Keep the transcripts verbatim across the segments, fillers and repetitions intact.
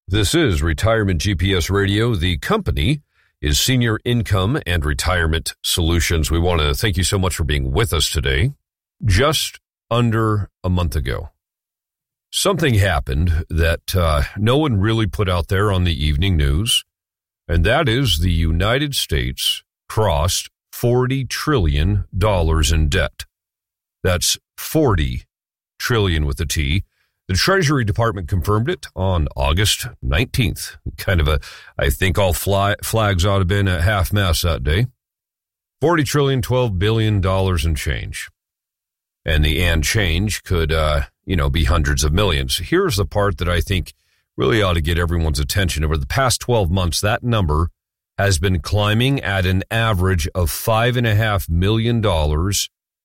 This is Retirement G P S Radio. The company is Senior Income and Retirement Solutions. We want to thank you so much for being with us today. Just under a month ago, something happened that uh, no one really put out there on the evening news, and that is the United States crossed forty trillion dollars in debt. That's forty trillion with a T. The Treasury Department confirmed it on August nineteenth. Kind of a, I think all fly, flags ought to have been at half-mast that day. forty trillion dollars, twelve billion dollars in change. And the and change could, uh, you know, be hundreds of millions. Here's the part that I think really ought to get everyone's attention. Over the past twelve months, that number has been climbing at an average of five point five million dollars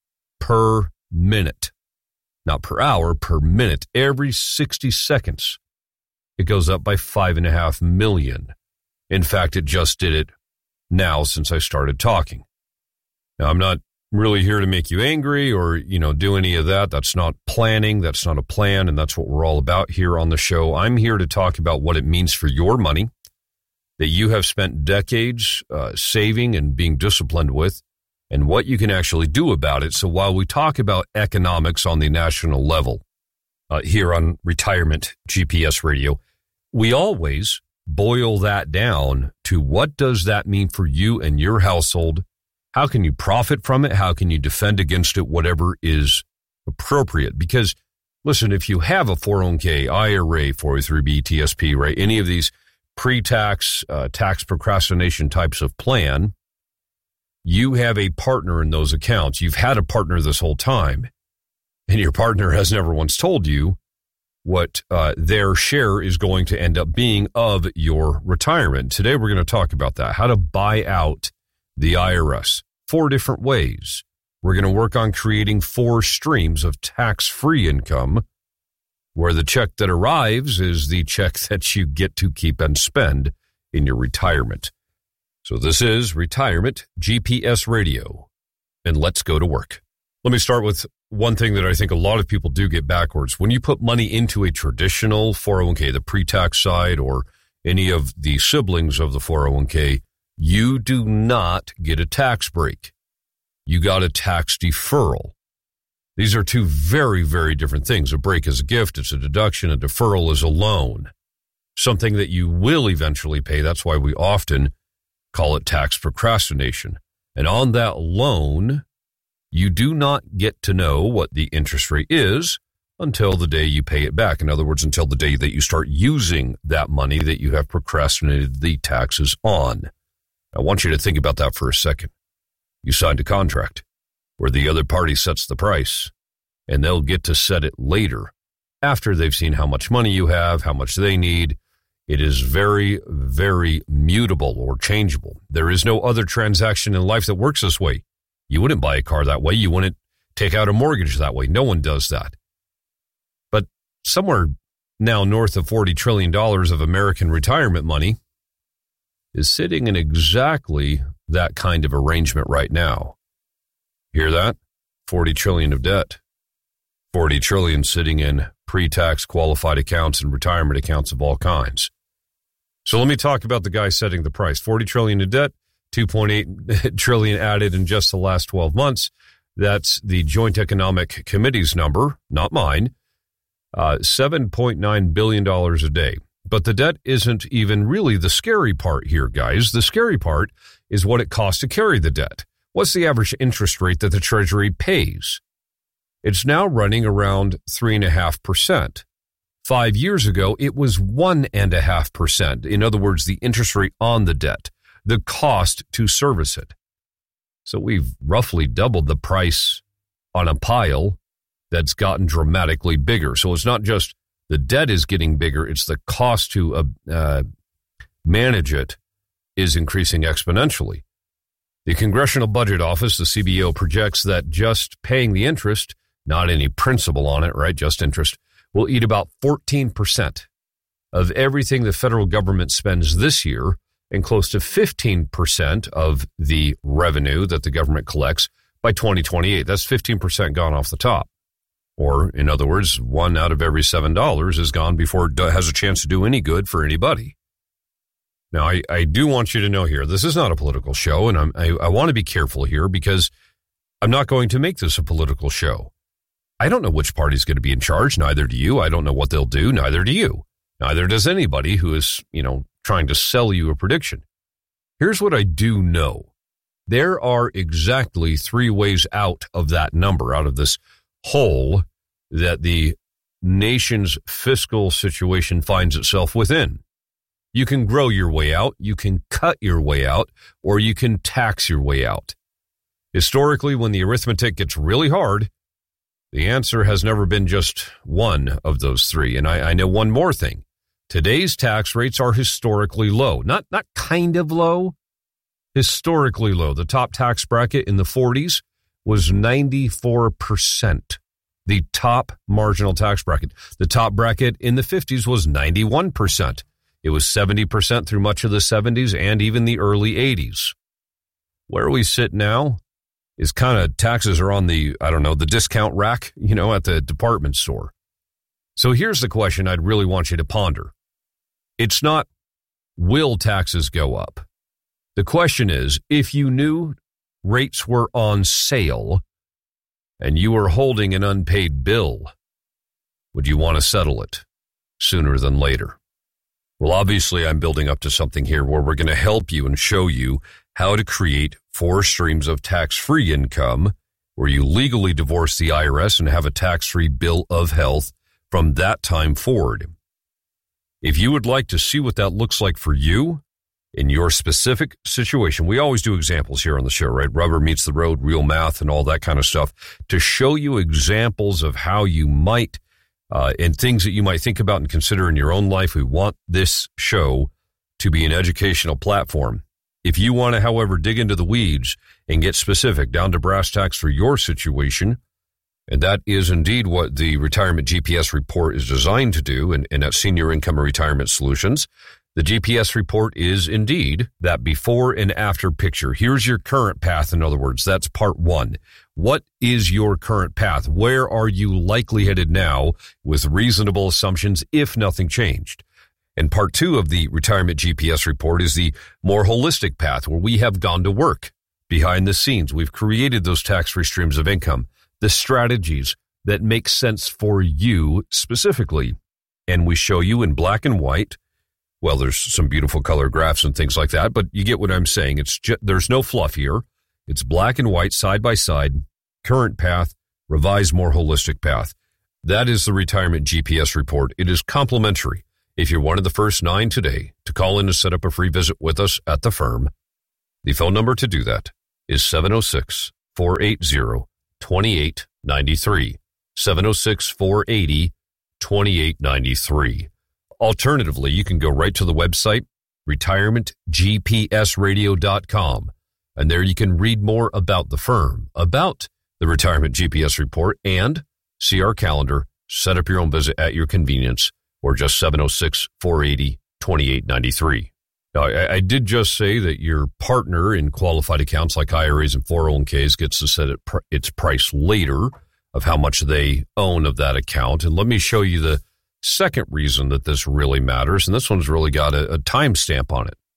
per minute. Not per hour, per minute. Every sixty seconds, it goes up by five and a half million. In fact, it just did it now since I started talking. Now, I'm not really here to make you angry or, you know, do any of that. That's not planning. That's not a plan. And that's what we're all about here on the show. I'm here to talk about what it means for your money that you have spent decades uh, saving and being disciplined with, and what you can actually do about it. So while we talk about economics on the national level uh, here on Retirement G P S Radio, we always boil that down to what does that mean for you and your household? How can you profit from it? How can you defend against it? Whatever is appropriate. Because, listen, if you have a four oh one k, I R A, four oh three B, T S P, right, any of these pre-tax, uh, tax procrastination types of plan, you have a partner in those accounts. You've had a partner this whole time, and your partner has never once told you what uh, their share is going to end up being of your retirement. Today, we're going to talk about that, how to buy out the I R S. Four different ways. We're going to work on creating four streams of tax-free income, where the check that arrives is the check that you get to keep and spend in your retirement. So this is Retirement G P S Radio, and let's go to work. Let me start with one thing that I think a lot of people do get backwards. When you put money into a traditional four oh one k, the pre-tax side, or any of the siblings of the four oh one k, you do not get a tax break. You got a tax deferral. These are two very, very different things. A break is a gift. It's a deduction. A deferral is a loan, something that you will eventually pay. That's why we often call it tax procrastination. And on that loan, you do not get to know what the interest rate is until the day you pay it back. In other words, until the day that you start using that money that you have procrastinated the taxes on. I want you to think about that for a second. You signed a contract where the other party sets the price, and they'll get to set it later after they've seen how much money you have, how much they need. It is very, very mutable or changeable. There is no other transaction in life that works this way. You wouldn't buy a car that way. You wouldn't take out a mortgage that way. No one does that. But somewhere now north of forty trillion dollars of American retirement money is sitting in exactly that kind of arrangement right now. Hear that? forty trillion dollars of debt. forty trillion dollars sitting in pre-tax qualified accounts and retirement accounts of all kinds. So let me talk about the guy setting the price. forty trillion dollars in debt, two point eight trillion dollars added in just the last twelve months. That's the Joint Economic Committee's number, not mine. Uh, seven point nine billion dollars a day. But the debt isn't even really the scary part here, guys. The scary part is what it costs to carry the debt. What's the average interest rate that the Treasury pays? It's now running around three point five percent. Five years ago, it was one point five percent. In other words, the interest rate on the debt, the cost to service it. So we've roughly doubled the price on a pile that's gotten dramatically bigger. So it's not just the debt is getting bigger, it's the cost to uh, uh, manage it is increasing exponentially. The Congressional Budget Office, the C B O, projects that just paying the interest, not any principal on it, right, just interest, will eat about fourteen percent of everything the federal government spends this year, and close to fifteen percent of the revenue that the government collects by twenty twenty-eight. That's fifteen percent gone off the top. Or, in other words, one out of every seven dollars is gone before it has a chance to do any good for anybody. Now, I, I do want you to know here, this is not a political show, and I'm, I, I want to be careful here because I'm not going to make this a political show. I don't know which party's going to be in charge, neither do you. I don't know what they'll do, neither do you. Neither does anybody who is, you know, trying to sell you a prediction. Here's what I do know. There are exactly three ways out of that number, out of this hole that the nation's fiscal situation finds itself within. You can grow your way out, you can cut your way out, or you can tax your way out. Historically, when the arithmetic gets really hard, the answer has never been just one of those three. And I, I know one more thing. Today's tax rates are historically low. Not, not kind of low, historically low. The top tax bracket in the forties was ninety-four percent. The top marginal tax bracket. The top bracket in the fifties was ninety-one percent. It was seventy percent through much of the seventies and even the early eighties. Where we sit now is kind of taxes are on the, I don't know, the discount rack, you know, at the department store. So here's the question I'd really want you to ponder. It's not, will taxes go up? The question is, if you knew rates were on sale and you were holding an unpaid bill, would you want to settle it sooner than later? Well, obviously, I'm building up to something here where we're going to help you and show you how to create four streams of tax-free income where you legally divorce the I R S and have a tax-free bill of health from that time forward. If you would like to see what that looks like for you in your specific situation, we always do examples here on the show, right? Rubber meets the road, real math, and all that kind of stuff to show you examples of how you might Uh, and things that you might think about and consider in your own life. We want this show to be an educational platform. If you want to, however, dig into the weeds and get specific down to brass tacks for your situation, and that is indeed what the Retirement G P S report is designed to do, and, and at Senior Income and Retirement Solutions, the G P S report is indeed that before and after picture. Here's your current path, in other words. That's part one. What is your current path? Where are you likely headed now with reasonable assumptions if nothing changed? And part two of the Retirement G P S report is the more holistic path where we have gone to work behind the scenes. We've created those tax-free streams of income, the strategies that make sense for you specifically. And we show you in black and white. Well, there's some beautiful color graphs and things like that, but you get what I'm saying. It's just, there's no fluff here. It's black and white, side by side, current path, revised, more holistic path. That is the Retirement G P S report. It is complimentary. If you're one of the first nine today to call in to set up a free visit with us at the firm, the phone number to do that is seven oh six, four eight zero, two eight nine three, seven oh six, four eight zero, two eight nine three. Alternatively, you can go right to the website, retirement g p s radio dot com. And there you can read more about the firm, about the Retirement G P S report, and see our calendar, set up your own visit at your convenience, or just seven oh six, four eight zero, two eight nine three. Now, I, I did just say that your partner in qualified accounts like I R As and four oh one k's gets to set it pr- its price later of how much they own of that account. And let me show you the second reason that this really matters, and this one's really got a, a timestamp on it.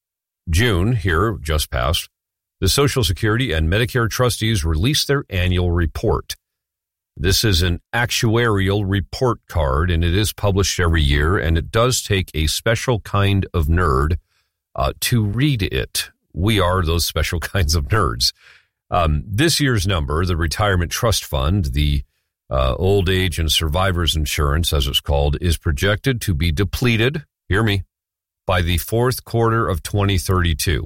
June, here, just passed, the Social Security and Medicare trustees released their annual report. This is an actuarial report card, and it is published every year, and it does take a special kind of nerd uh, to read it. We are those special kinds of nerds. Um, this year's number, the Retirement Trust Fund, the uh, Old Age and Survivors Insurance, as it's called, is projected to be depleted, hear me, by the fourth quarter of twenty thirty-two.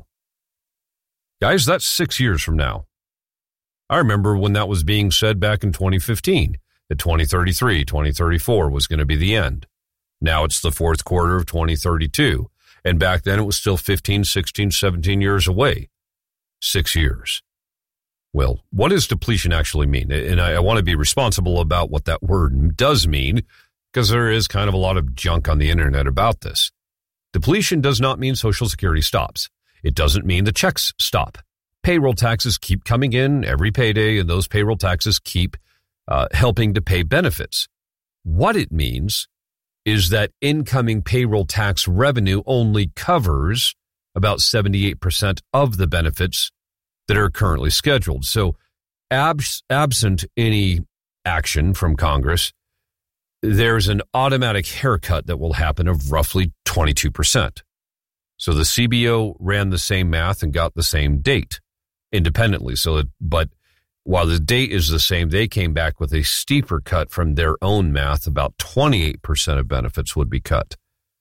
Guys, that's six years from now. I remember when that was being said back in twenty fifteen, that twenty thirty-three, twenty thirty-four was going to be the end. Now it's the fourth quarter of twenty thirty-two. And back then it was still fifteen, sixteen, seventeen years away. Six years. Well, what does depletion actually mean? And I, I want to be responsible about what that word does mean, because there is kind of a lot of junk on the internet about this. Depletion does not mean Social Security stops. It doesn't mean the checks stop. Payroll taxes keep coming in every payday, and those payroll taxes keep uh, helping to pay benefits. What it means is that incoming payroll tax revenue only covers about seventy-eight percent of the benefits that are currently scheduled. So abs- absent any action from Congress, there's an automatic haircut that will happen of roughly twenty-two percent. So the C B O ran the same math and got the same date independently. So, it, but while the date is the same, they came back with a steeper cut from their own math. About twenty-eight percent of benefits would be cut.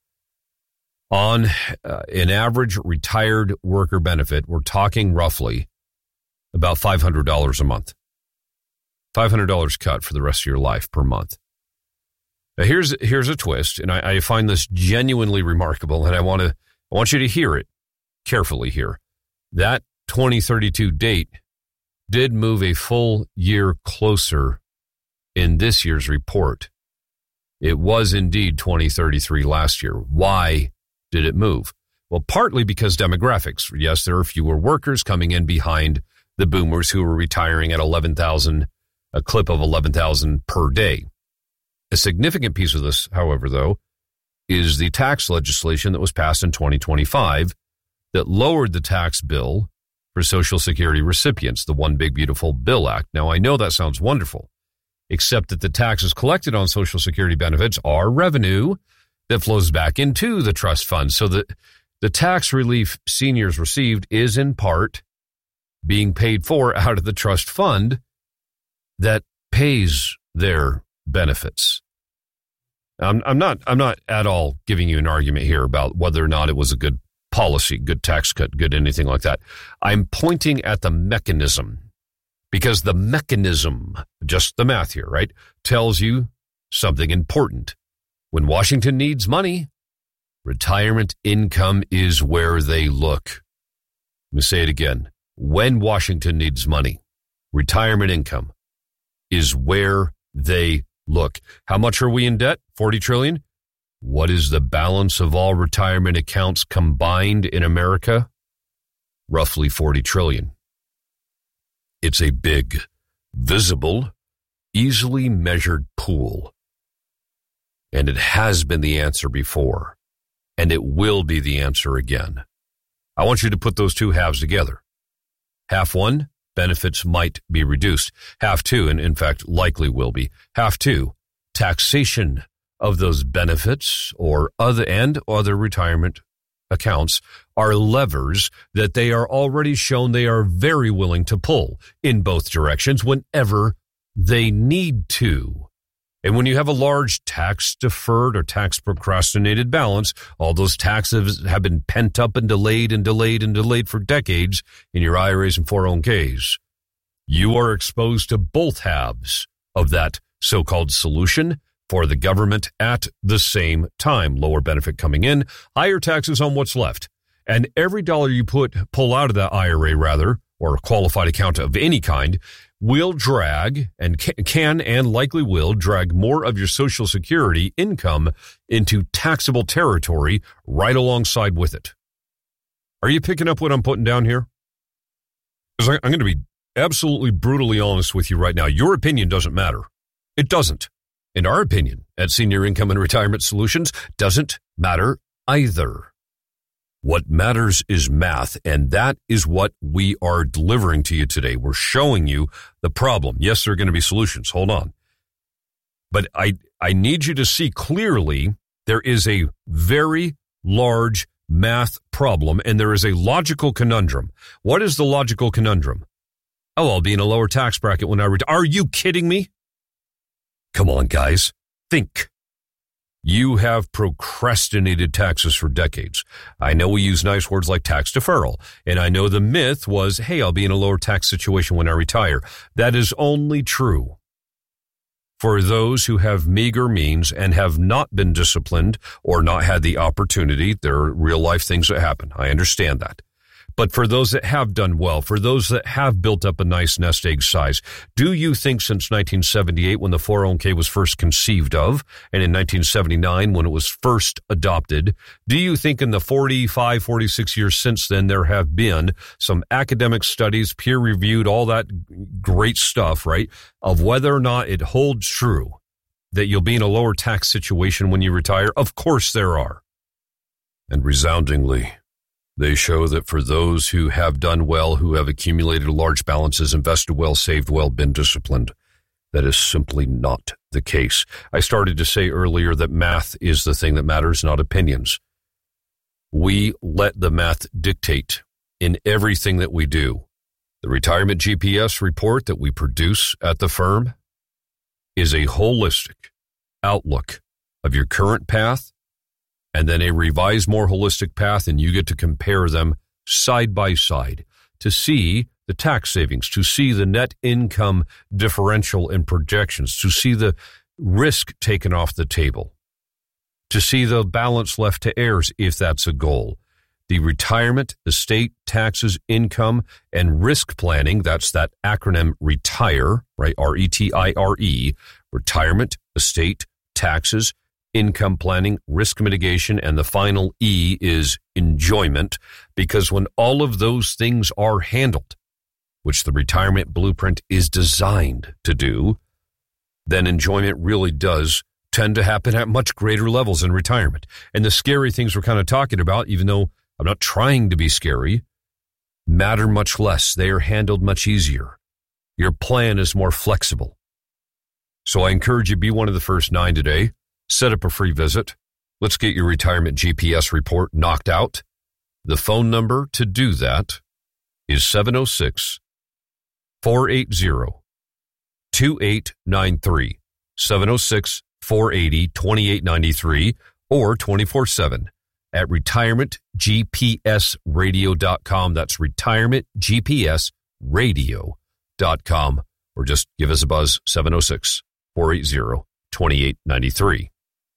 On uh, an average retired worker benefit, we're talking roughly about five hundred dollars a month. five hundred dollars cut for the rest of your life per month. Now here's here's a twist, and I, I find this genuinely remarkable, and I want to I want you to hear it carefully here. That twenty thirty-two date did move a full year closer in this year's report. It was indeed twenty thirty-three last year. Why did it move? Well, partly because demographics. Yes, there are fewer workers coming in behind the boomers who are retiring at eleven thousand, a clip of eleven thousand per day. A significant piece of this, however, though, is the tax legislation that was passed in twenty twenty-five that lowered the tax bill for Social Security recipients, the One Big Beautiful Bill Act. Now, I know that sounds wonderful, except that the taxes collected on Social Security benefits are revenue that flows back into the trust fund. So the, the tax relief seniors received is in part being paid for out of the trust fund that pays their benefits. I'm, I'm not I'm not at all giving you an argument here about whether or not it was a good policy, good tax cut, good anything like that. I'm pointing at the mechanism, because the mechanism, just the math here, right, tells you something important. When Washington needs money, retirement income is where they look. Let me say it again. When Washington needs money, retirement income is where they look. How much are we in debt? forty trillion dollars. What is the balance of all retirement accounts combined in America? Roughly forty trillion dollars. It's a big, visible, easily measured pool. And it has been the answer before, and it will be the answer again. I want you to put those two halves together. Half one, benefits might be reduced. Half two, and in fact likely will be. Half two, taxation of those benefits or other and other retirement accounts are levers that they are already shown they are very willing to pull in both directions whenever they need to. And when you have a large tax deferred or tax procrastinated balance, all those taxes have been pent up and delayed and delayed and delayed for decades in your I R As and four oh one k's. You are exposed to both halves of that so-called solution for the government at the same time. Lower benefit coming in, higher taxes on what's left. And every dollar you put, pull out of that I R A rather, or a qualified account of any kind, will drag and can and likely will drag more of your Social Security income into taxable territory right alongside with it. Are you picking up what I'm putting down here? Because I'm going to be absolutely brutally honest with you right now. Your opinion doesn't matter. It doesn't. And our opinion at Senior Income and Retirement Solutions doesn't matter either. What matters is math, and that is what we are delivering to you today. We're showing you the problem. Yes, there are going to be solutions. Hold on. But I, I need you to see clearly there is a very large math problem, and there is a logical conundrum. What is the logical conundrum? Oh, I'll be in a lower tax bracket when I retire. Are you kidding me? Come on, guys. Think. You have procrastinated taxes for decades. I know we use nice words like tax deferral, and I know the myth was, hey, I'll be in a lower tax situation when I retire. That is only true for those who have meager means and have not been disciplined or not had the opportunity. There are real life things that happen. I understand that. But for those that have done well, for those that have built up a nice nest egg size, do you think since nineteen seventy-eight, when the four oh one k was first conceived of, and in nineteen seventy-nine, when it was first adopted, do you think in the forty-five, forty-six years since then, there have been some academic studies, peer-reviewed, all that great stuff, right, of whether or not it holds true that you'll be in a lower tax situation when you retire? Of course there are. And resoundingly, they show that for those who have done well, who have accumulated large balances, invested well, saved well, been disciplined, that is simply not the case. I started to say earlier that math is the thing that matters, not opinions. We let the math dictate in everything that we do. The Retirement G P S report that we produce at the firm is a holistic outlook of your current path, and then a revised, more holistic path, and you get to compare them side by side to see the tax savings, to see the net income differential in projections, to see the risk taken off the table, to see the balance left to heirs if that's a goal. The retirement, estate, taxes, income, and risk planning, that's that acronym RETIRE, right? R E T I R E, retirement, estate, taxes, income planning, risk mitigation, and the final E is enjoyment, because when all of those things are handled, which the retirement blueprint is designed to do, then enjoyment really does tend to happen at much greater levels in retirement. And the scary things we're kind of talking about, even though I'm not trying to be scary, matter much less. They are handled much easier. Your plan is more flexible. So I encourage you to be one of the first nine today. Set up a free visit. Let's get your retirement G P S report knocked out. The phone number to do that is seven oh six, four eight zero, two eight nine three, seven oh six, four eight zero, two eight nine three, or twenty-four seven at retirement g p s radio dot com. That's retirement g p s radio dot com. Or just give us a buzz, seven oh six, four eight zero, two eight nine three.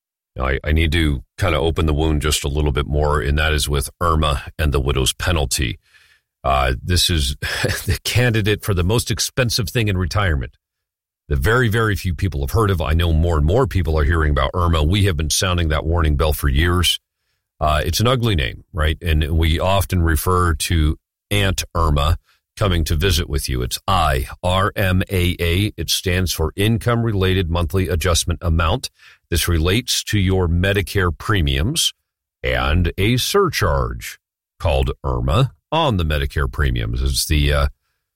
I, I need to kind of open the wound just a little bit more, and that is with IRMAA and the widow's penalty. Uh, this is the candidate for the most expensive thing in retirement. The very, very few people have heard of. I know more and more people are hearing about IRMAA. We have been sounding that warning bell for years. Uh, it's an ugly name, right? And we often refer to Aunt Irma coming to visit with you. It's I R M A A. It stands for Income-Related Monthly Adjustment Amount. This relates to your Medicare premiums and a surcharge called IRMAA on the Medicare premiums. It's the uh,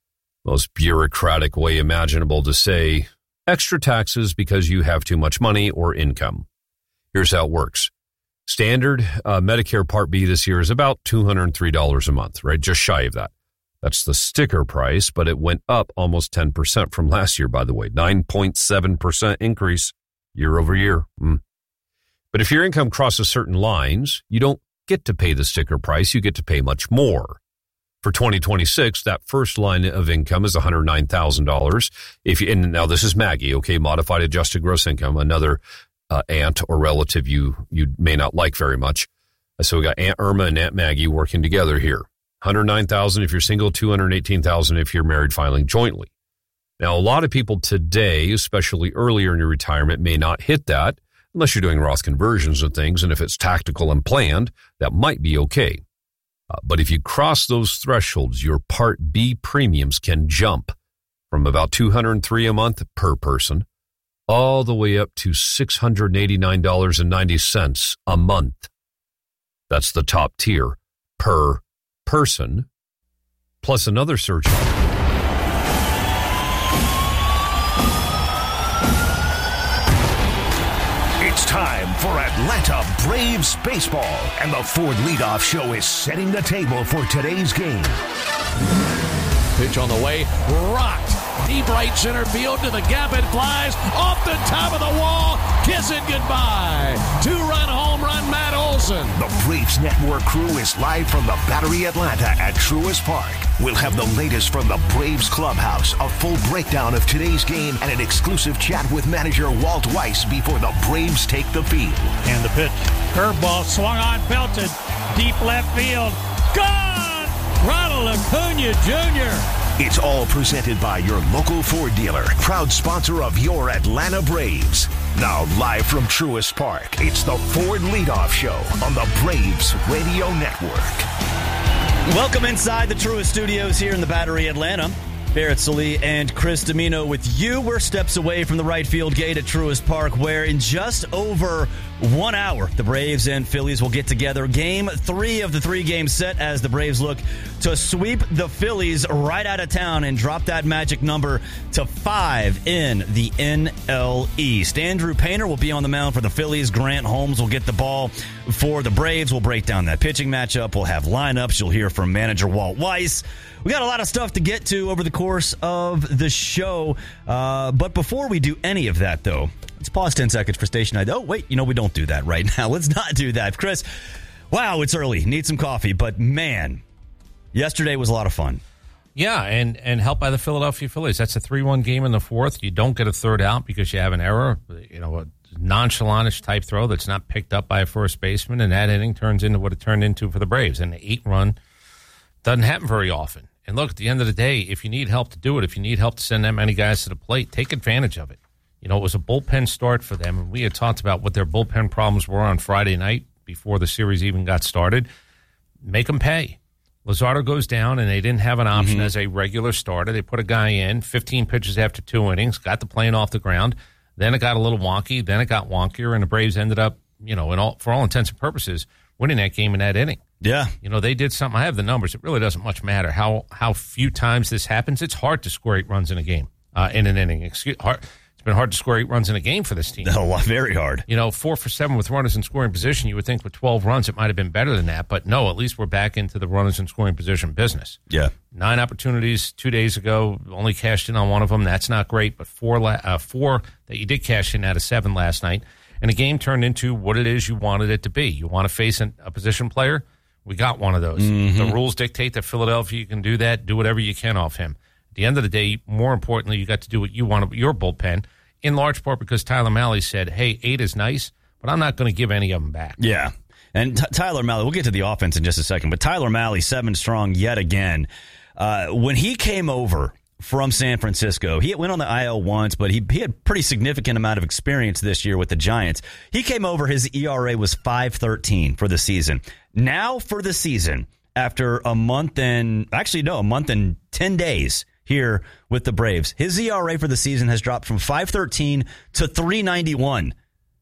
most bureaucratic way imaginable to say extra taxes because you have too much money or income. Here's how it works. Standard uh, Medicare Part B this year is about two hundred three dollars a month, right? Just shy of that. That's the sticker price, but it went up almost ten percent from last year, by the way. nine point seven percent increase year over year. Mm. But if your income crosses certain lines, you don't get to pay the sticker price. You get to pay much more. For twenty twenty-six, that first line of income is one hundred nine thousand dollars. If you, and now this is Maggie, okay, modified adjusted gross income, another uh, aunt or relative you you may not like very much. So we got Aunt Irma and Aunt Maggie working together here. one hundred nine thousand dollars if you're single, two hundred eighteen thousand dollars if you're married filing jointly. Now, a lot of people today, especially earlier in your retirement, may not hit that unless you're doing Roth conversions and things. And if it's tactical and planned, that might be okay. Uh, but if you cross those thresholds, your Part B premiums can jump from about two hundred three dollars a month per person all the way up to six hundred eighty-nine dollars and ninety cents a month. That's the top tier per person, plus another surcharge. It's time for Atlanta Braves baseball, and the Ford Leadoff Show is setting the table for today's game. Pitch on the way, rocked. Deep right center field to the gap, it flies off the top of the wall, kissing goodbye. Two-run home run, Matt Olson. The Braves Network crew is live from the Battery Atlanta at Truist Park. We'll have the latest from the Braves clubhouse, a full breakdown of today's game, and an exclusive chat with manager Walt Weiss before the Braves take the field. And the pitch. Curveball swung on, belted. Deep left field. Gone! Ronald Acuna Junior It's all presented by your local Ford dealer, proud sponsor of your Atlanta Braves. Now, live from Truist Park, it's the Ford Leadoff Show on the Braves Radio Network. Welcome inside the Truist Studios here in the Battery, Atlanta. Barrett Sallee and Chris Domino with you. We're steps away from the right field gate at Truist Park, where in just over one hour, the Braves and Phillies will get together. Game three of the three-game set as the Braves look to sweep the Phillies right out of town and drop that magic number to five in the N L East. Andrew Painter will be on the mound for the Phillies. Grant Holmes will get the ball for the Braves. We'll break down that pitching matchup. We'll have lineups. You'll hear from manager Walt Weiss. We got a lot of stuff to get to over the course of the show. Uh, but before we do any of that, though, let's pause ten seconds for station I D. Oh, wait, you know, we don't do that right now. Let's not do that. Chris, wow, it's early. Need some coffee. But, man, yesterday was a lot of fun. Yeah, and, and helped by the Philadelphia Phillies. That's a three one game in the fourth. You don't get a third out because you have an error, you know, a nonchalant-ish type throw that's not picked up by a first baseman, and that inning turns into what it turned into for the Braves. And the eight-run doesn't happen very often. And look, at the end of the day, if you need help to do it, if you need help to send that many guys to the plate, take advantage of it. You know, it was a bullpen start for them, and we had talked about what their bullpen problems were on Friday night before the series even got started. Make them pay. Luzardo goes down, and they didn't have an option mm-hmm. as a regular starter. They put a guy in, fifteen pitches after two innings, got the plane off the ground. Then it got a little wonky. Then it got wonkier, and the Braves ended up, you know, in all, for all intents and purposes, winning that game in that inning. Yeah. You know, they did something. I have the numbers. It really doesn't much matter how how few times this happens. It's hard to score eight runs in a game, uh, in an inning. Excuse, hard, it's been hard to score eight runs in a game for this team. No, very hard. You know, four for seven with runners in scoring position. You would think with twelve runs it might have been better than that. But no, at least we're back into the runners in scoring position business. Yeah. Nine opportunities two days ago. Only cashed in on one of them. That's not great. But four, la- uh, four that you did cash in out of seven last night. And the game turned into what it is you wanted it to be. You want to face an, a position player? We got one of those. Mm-hmm. The rules dictate that Philadelphia, you can do that, do whatever you can off him. At the end of the day, more importantly, you got to do what you want with your bullpen, in large part because Tyler Mahle said, hey, eight is nice, but I'm not going to give any of them back. Yeah. And T- Tyler Mahle, we'll get to the offense in just a second, but Tyler Mahle, seven strong yet again. Uh, when he came over from San Francisco, he went on the I L once, but he, he had a pretty significant amount of experience this year with the Giants. He came over, his E R A was five thirteen for the season. Now for the season, after a month and, actually no, a month and ten days here with the Braves, his E R A for the season has dropped from five thirteen to three ninety-one.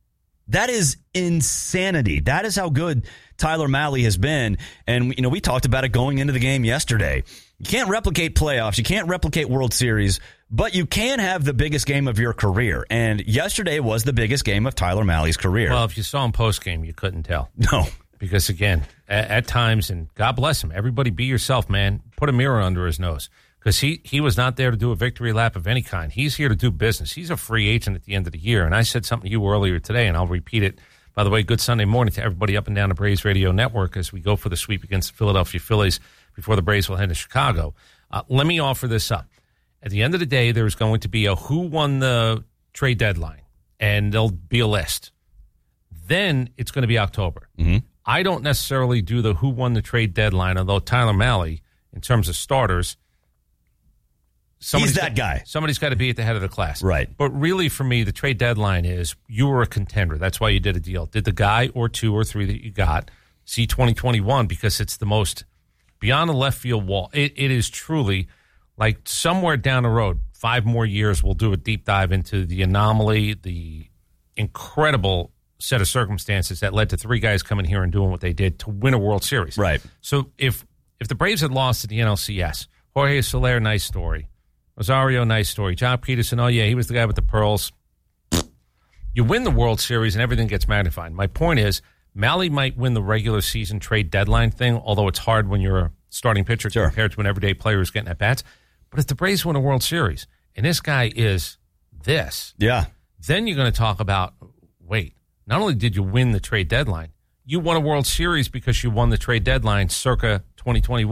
That is insanity. That is how good Tyler Mahle has been. And, you know, we talked about it going into the game yesterday. You can't replicate playoffs. You can't replicate World Series, but you can have the biggest game of your career. And yesterday was the biggest game of Tyler Mahle's career. Well, if you saw him post-game, you couldn't tell. No. Because, again, at, at times, and God bless him, everybody be yourself, man. Put a mirror under his nose. Because he, he was not there to do a victory lap of any kind. He's here to do business. He's a free agent at the end of the year. And I said something to you earlier today, and I'll repeat it. By the way, good Sunday morning to everybody up and down the Braves Radio Network as we go for the sweep against the Philadelphia Phillies before the Braves will head to Chicago. Uh, let me offer this up. At the end of the day, there's going to be a who won the trade deadline, and there'll be a list. Then it's going to be October. Mm-hmm. I don't necessarily do the who won the trade deadline, although Tyler Mahle, in terms of starters, he's that guy. Somebody's got to be at the head of the class. Right. But really, for me, the trade deadline is you were a contender. That's why you did a deal. Did the guy or two or three that you got see twenty twenty-one because it's the most beyond the left field wall. It, it is truly like somewhere down the road, five more years, we'll do a deep dive into the anomaly, the incredible set of circumstances that led to three guys coming here and doing what they did to win a World Series. Right. So if if the Braves had lost to the N L C S, Jorge Soler, nice story. Rosario, nice story. John Peterson, oh, yeah, he was the guy with the pearls. You win the World Series and everything gets magnified. My point is, Mahle might win the regular season trade deadline thing, although it's hard when you're a starting pitcher sure. compared to an everyday player who's getting at-bats. But if the Braves win a World Series, and this guy is this, yeah, then you're going to talk about, wait, not only did you win the trade deadline, you won a World Series because you won the trade deadline circa twenty twenty-one.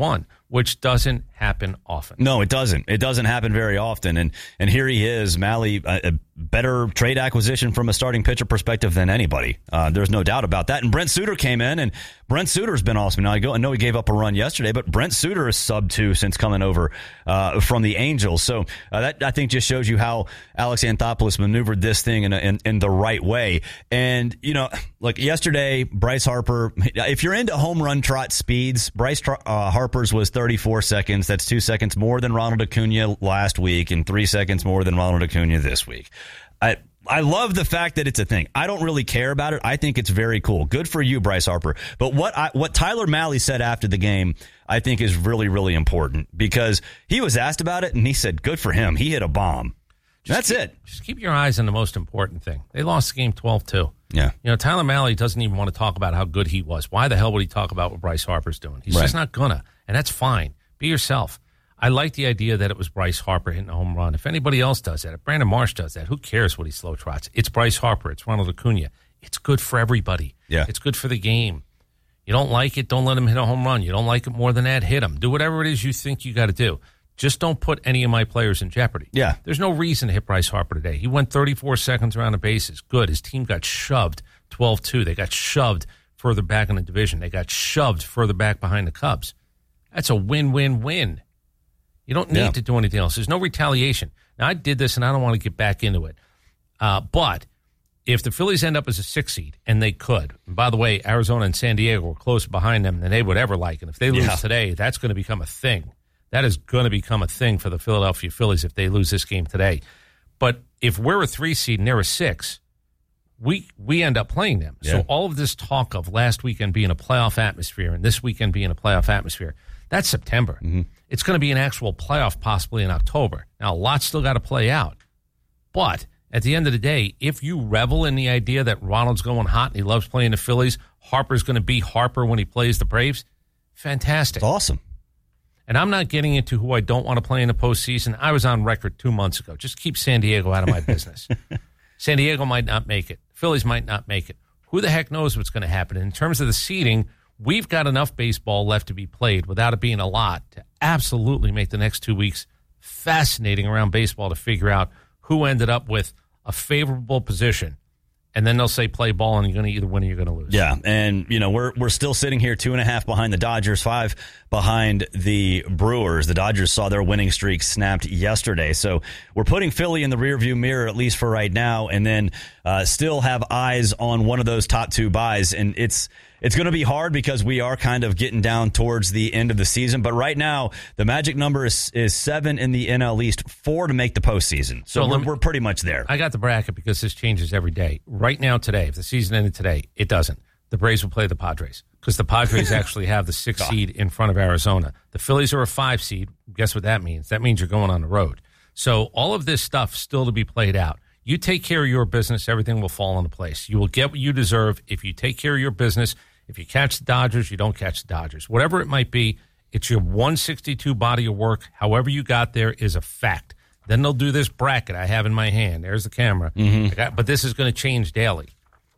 which doesn't happen often. No, it doesn't. It doesn't happen very often. And and here he is, Mahle, a, a better trade acquisition from a starting pitcher perspective than anybody. Uh, there's no doubt about that. And Brent Suter came in, and Brent Suter's been awesome. Now, I, go, I know he gave up a run yesterday, but Brent Suter is sub two since coming over uh, from the Angels. So uh, that, I think, just shows you how Alex Anthopoulos maneuvered this thing in, a, in in the right way. And, you know, look, yesterday, Bryce Harper, if you're into home run trot speeds, Bryce uh, Harper's was thirty-four seconds. That's two seconds more than Ronald Acuna last week and three seconds more than Ronald Acuna this week. I I love the fact that it's a thing. I don't really care about it. I think it's very cool. Good for you, Bryce Harper. But what I, what Tyler Mahle said after the game, I think is really, really important because he was asked about it and he said, good for him. He hit a bomb. That's keep, it. Just keep your eyes on the most important thing. They lost the game twelve two. Yeah. You know, Tyler Mahle doesn't even want to talk about how good he was. Why the hell would he talk about what Bryce Harper's doing? He's right. just not gonna. And that's fine. Be yourself. I like the idea that it was Bryce Harper hitting a home run. If anybody else does that, if Brandon Marsh does that, who cares what he slow trots? It's Bryce Harper. It's Ronald Acuna. It's good for everybody. Yeah. It's good for the game. You don't like it, don't let him hit a home run. You don't like it more than that, hit him. Do whatever it is you think you got to do. Just don't put any of my players in jeopardy. Yeah. There's no reason to hit Bryce Harper today. He went thirty-four seconds around the bases. Good. His team got shoved twelve two. They got shoved further back in the division. They got shoved further back behind the Cubs. That's a win-win-win. You don't need yeah. to do anything else. There's no retaliation. Now, I did this, and I don't want to get back into it. Uh, but if the Phillies end up as a six seed, and they could, and by the way, Arizona and San Diego are closer behind them than they would ever like, and if they lose yeah. today, that's going to become a thing. That is going to become a thing for the Philadelphia Phillies if they lose this game today. But if we're a three seed and they're a six, we we end up playing them. Yeah. So all of this talk of last weekend being a playoff atmosphere and this weekend being a playoff atmosphere, that's September. Mm-hmm. It's going to be an actual playoff possibly in October. Now, a lot's still got to play out. But at the end of the day, if you revel in the idea that Ronald's going hot and he loves playing the Phillies, Harper's going to be Harper when he plays the Braves, fantastic. It's awesome. And I'm not getting into who I don't want to play in the postseason. I was on record two months ago. Just keep San Diego out of my business. San Diego might not make it. Phillies might not make it. Who the heck knows what's going to happen? In terms of the seeding, we've got enough baseball left to be played without it being a lot to absolutely make the next two weeks fascinating around baseball to figure out who ended up with a favorable position. And then they'll say play ball, and you're going to either win or you're going to lose. Yeah, and, you know, we're we're still sitting here two and a half behind the Dodgers, five behind the Brewers. The Dodgers saw their winning streak snapped yesterday. So we're putting Philly in the rearview mirror, at least for right now, and then uh, still have eyes on one of those top two buys. And it's it's going to be hard because we are kind of getting down towards the end of the season. But right now, the magic number is, is seven in the N L East, four to make the postseason. So, so we're, me, we're pretty much there. I got the bracket because this changes every day. Right now, today, if the season ended today, it doesn't. The Braves will play the Padres because the Padres actually have the sixth seed in front of Arizona. The Phillies are a five seed. Guess what that means? That means you're going on the road. So all of this stuff still to be played out. You take care of your business, everything will fall into place. You will get what you deserve if you take care of your business. If you catch the Dodgers, you don't catch the Dodgers. Whatever it might be, it's your one sixty-two body of work. However you got there is a fact. Then they'll do this bracket I have in my hand. There's the camera. Mm-hmm. I got, but this is going to change daily.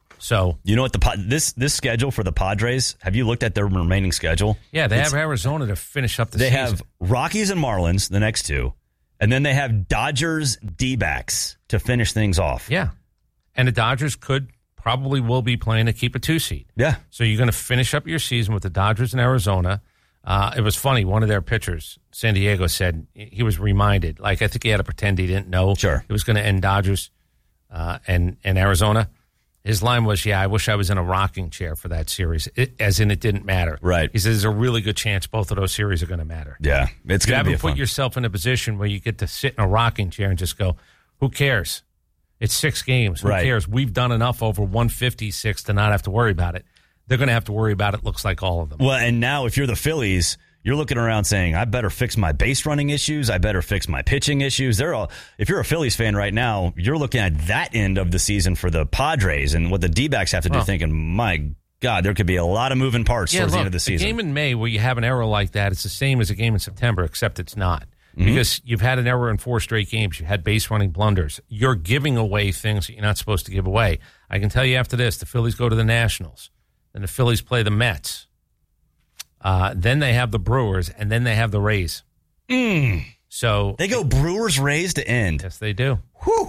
So you know what the this this schedule for the Padres? Have you looked at their remaining schedule? Yeah, they it's, have Arizona to finish up the they season. They have Rockies and Marlins, the next two, and then they have Dodgers D-backs to finish things off. Yeah, and the Dodgers could probably will be playing to keep a two seed. Yeah, so you're going to finish up your season with the Dodgers in Arizona. Uh, it was funny. One of their pitchers, San Diego, said he was reminded. Like I think he had to pretend he didn't know. Sure, it was going to end Dodgers uh, and and Arizona. His line was, yeah, I wish I was in a rocking chair for that series, it, as in it didn't matter. Right. He says there's a really good chance both of those series are going to matter. Yeah, it's going to be You haven't put fun. yourself in a position where you get to sit in a rocking chair and just go, who cares? It's six games. Who right. cares? We've done enough over one fifty-six to not have to worry about it. They're going to have to worry about it, looks like all of them. Well, and now if you're the Phillies, you're looking around saying, I better fix my base running issues. I better fix my pitching issues. They're all, if you're a Phillies fan right now, you're looking at that end of the season for the Padres and what the D-backs have to do, well, thinking, my God, there could be a lot of moving parts yeah, towards look, the end of the season. A game in May where you have an error like that, it's the same as a game in September, except it's not. Mm-hmm. Because you've had an error in four straight games. You had base running blunders. You're giving away things that you're not supposed to give away. I can tell you after this, the Phillies go to the Nationals. Then the Phillies play the Mets. Uh, then they have the Brewers, and then they have the Rays. Mm. So they go Brewers, Rays to end. Yes, they do. Whew.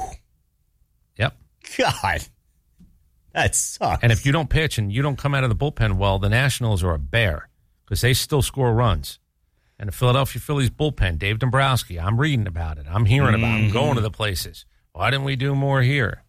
Yep. God, that sucks. And if you don't pitch and you don't come out of the bullpen well, the Nationals are a bear because they still score runs. And the Philadelphia Phillies bullpen, Dave Dombrowski, I'm reading about it. I'm hearing about it. I'm going to the places. Why didn't we do more here?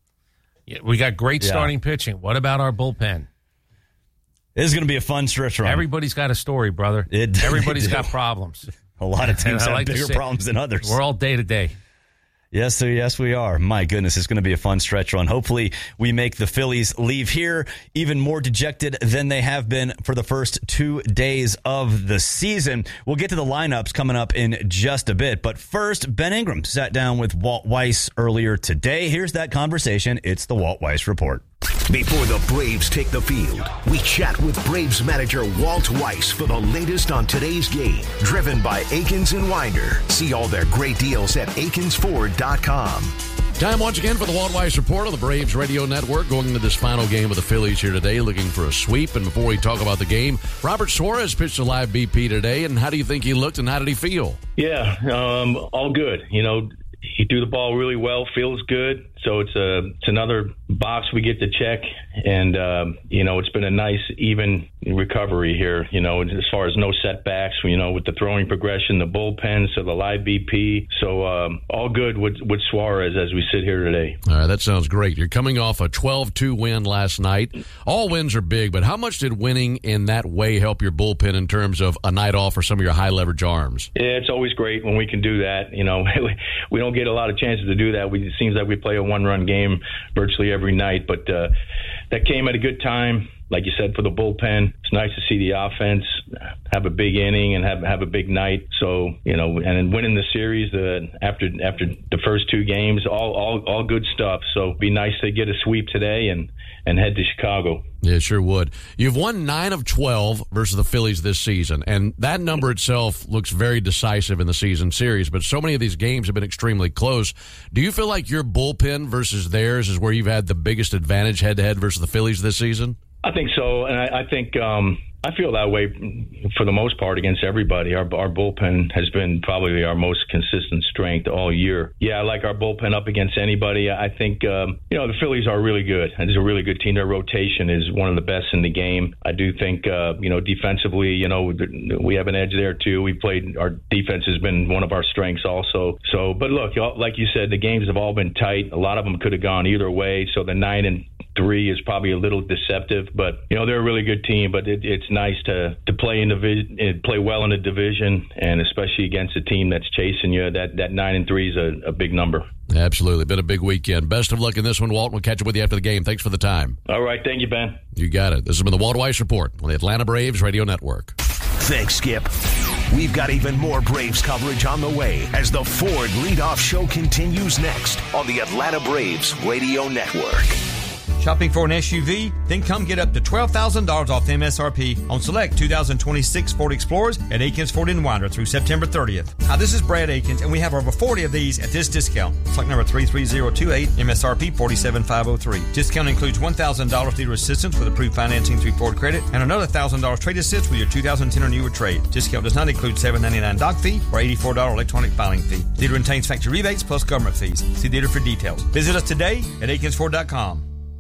Yeah, we got great yeah. starting pitching. What about our bullpen? This is going to be a fun stretch run. Everybody's got a story, brother. It, Everybody's got problems. A lot of teams have like bigger say, problems than others. We're all day to day. Yes, sir. Yes, we are. My goodness, it's going to be a fun stretch run. Hopefully, we make the Phillies leave here even more dejected than they have been for the first two days of the season. We'll get to the lineups coming up in just a bit. But first, Ben Ingram sat down with Walt Weiss earlier today. Here's that conversation. It's the Walt Weiss Report. Before the Braves take the field, we chat with Braves manager Walt Weiss for the latest on today's game. Driven by Akins and Winder. See all their great deals at akins ford dot com. Time once again for the Walt Weiss Report on the Braves Radio Network. Going into this final game of the Phillies here today, looking for a sweep. And before we talk about the game, Robert Suarez pitched a live B P today. And how do you think he looked and how did he feel? Yeah, um, all good. You know, he threw the ball really well, feels good. So it's a it's another box we get to check, and um, you know it's been a nice even recovery here. You know, as far as no setbacks. You know, with the throwing progression, the bullpen, so the live B P. So um, all good with with Suarez as we sit here today. All right, that sounds great. You're coming off a twelve two win last night. All wins are big, but how much did winning in that way help your bullpen in terms of a night off for some of your high leverage arms? Yeah, it's always great when we can do that. You know, we don't get a lot of chances to do that. We, it seems like we play a one-run game virtually every night, but uh, that came at a good time. Like you said, for the bullpen, it's nice to see the offense have a big inning and have have a big night. So, you know, and then winning the series uh, after after the first two games, all all all good stuff. So, it'd be nice to get a sweep today and, and head to Chicago. Yeah, sure would. You've won nine of twelve versus the Phillies this season, and that number itself looks very decisive in the season series, but so many of these games have been extremely close. Do you feel like your bullpen versus theirs is where you've had the biggest advantage head-to-head versus the Phillies this season? I think so, and I, I think um, I feel that way for the most part against everybody. Our, our bullpen has been probably our most consistent strength all year. Yeah, I like our bullpen up against anybody. I think, um, you know, the Phillies are really good. It's a really good team. Their rotation is one of the best in the game. I do think, uh, you know, defensively, you know, we have an edge there too. We played, our defense has been one of our strengths also. So, but look, like you said, the games have all been tight. A lot of them could have gone either way. So the nine and three is probably a little deceptive, but you know they're a really good team. But it, it's nice to to play in the play well in the division, and especially against a team that's chasing you. That that nine and three is a, a big number. Absolutely, been a big weekend. Best of luck in this one, Walt. We'll catch up with you after the game. Thanks for the time. All right, thank you, Ben. You got it. This has been the Walt Weiss Report on the Atlanta Braves Radio Network. Thanks, Skip. We've got even more Braves coverage on the way as the Ford Leadoff Show continues next on the Atlanta Braves Radio Network. Shopping for an S U V? Then come get up to twelve thousand dollars off M S R P on select two thousand twenty-six Ford Explorers at Akins Ford in Winder through September thirtieth. Hi, this is Brad Akins, and we have over forty of these at this discount. Select number three three zero two eight, M S R P four seven five zero three. Discount includes one thousand dollars dealer assistance with approved financing through Ford Credit and another one thousand dollars trade assist with your two thousand ten or newer trade. Discount does not include seven dollars and ninety-nine cents doc fee or eighty-four dollars electronic filing fee. Dealer retains factory rebates plus government fees. See dealer for details. Visit us today at akins ford dot com.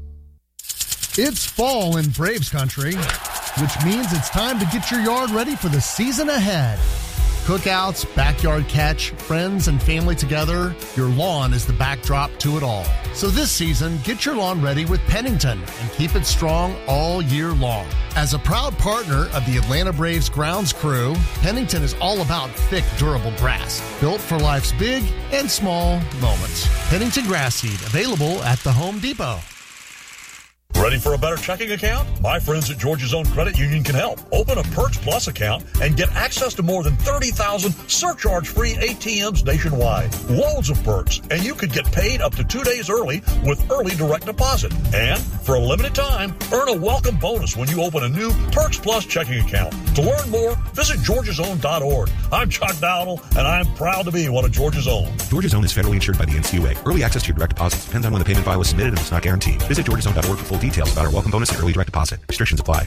It's fall in Braves country, which means it's time to get your yard ready for the season ahead. Cookouts, backyard catch, friends and family together, your lawn is the backdrop to it all. So this season, get your lawn ready with Pennington and keep it strong all year long. As a proud partner of the Atlanta Braves grounds crew, Pennington is all about thick, durable grass, built for life's big and small moments. Pennington grass seed, available at the Home Depot. Ready for a better checking account? My friends at Georgia's Own Credit Union can help. Open a Perks Plus account and get access to more than thirty thousand surcharge-free A T Ms nationwide. Loads of perks, and you could get paid up to two days early with early direct deposit. And for a limited time, earn a welcome bonus when you open a new Perks Plus checking account. To learn more, visit georgias own dot org. I'm Chuck Dowdle, and I'm proud to be one of Georgia's Own. Georgia's Own is federally insured by the N C U A. Early access to your direct deposits depends on when the payment file is submitted and it's not guaranteed. Visit georgias own dot org for full details about our welcome bonus and early direct deposit. Restrictions apply.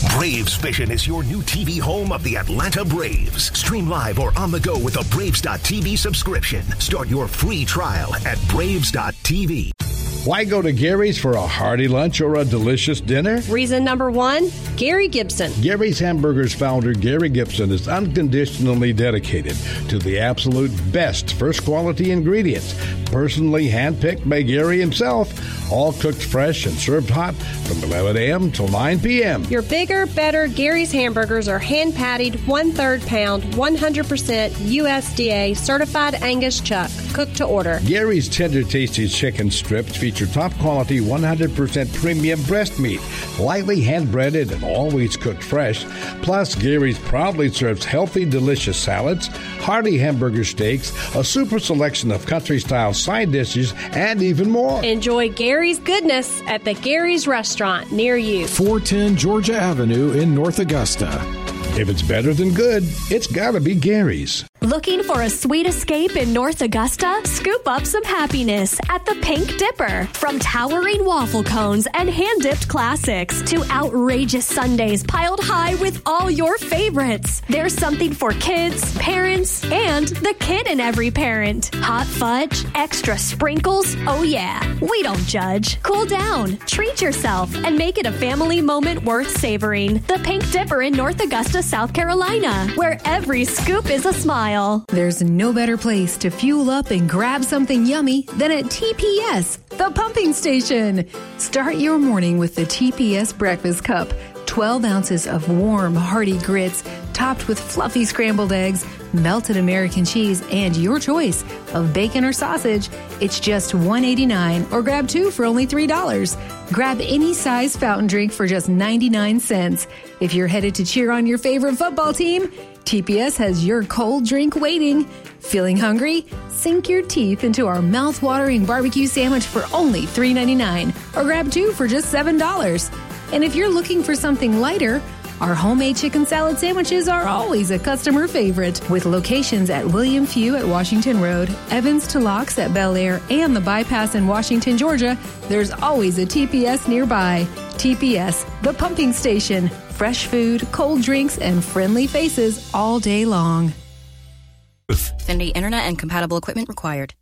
Braves Vision is your new T V home of the Atlanta Braves. Stream live or on the go with a Braves dot T V subscription. Start your free trial at Braves dot T V. Why go to Gary's for a hearty lunch or a delicious dinner? Reason number one, Gary Gibson. Gary's Hamburgers founder Gary Gibson is unconditionally dedicated to the absolute best first quality ingredients, personally handpicked by Gary himself, all cooked fresh and served hot from eleven a.m. till nine p.m. Your bigger, better Gary's hamburgers are hand-patted, one-third pound, one hundred percent U S D A certified Angus chuck, cooked to order. Gary's tender, tasty chicken strips feature top-quality, one hundred percent premium breast meat, lightly hand-breaded and always cooked fresh. Plus, Gary's proudly serves healthy, delicious salads, hearty hamburger steaks, a super selection of country-style side dishes, and even more. Enjoy Gary's goodness at the Gary's Restaurant near you. four ten Georgia Avenue in North Augusta. If it's better than good, it's gotta be Gary's. Looking for a sweet escape in North Augusta? Scoop up some happiness at the Pink Dipper. From towering waffle cones and hand-dipped classics to outrageous sundaes piled high with all your favorites. There's something for kids, parents, and the kid in every parent. Hot fudge, extra sprinkles, oh yeah. We don't judge. Cool down, treat yourself, and make it a family moment worth savoring. The Pink Dipper in North Augusta, South Carolina, where every scoop is a smile. There's no better place to fuel up and grab something yummy than at T P S, the pumping station. Start your morning with the T P S breakfast cup. twelve ounces of warm, hearty grits topped with fluffy scrambled eggs, melted American cheese, and your choice of bacon or sausage. It's just one dollar and eighty-nine cents or grab two for only three dollars. Grab any size fountain drink for just ninety-nine cents. If you're headed to cheer on your favorite football team, T P S has your cold drink waiting. Feeling hungry? Sink your teeth into our mouth-watering barbecue sandwich for only three dollars and ninety-nine cents or grab two for just seven dollars. And if you're looking for something lighter, our homemade chicken salad sandwiches are always a customer favorite. With locations at William Few at Washington Road, Evans to Locks at Bel Air, and the Bypass in Washington, Georgia, there's always a T P S nearby. T P S, the pumping station. Fresh food, cold drinks, and friendly faces all day long. Xfinity Internet and compatible equipment required.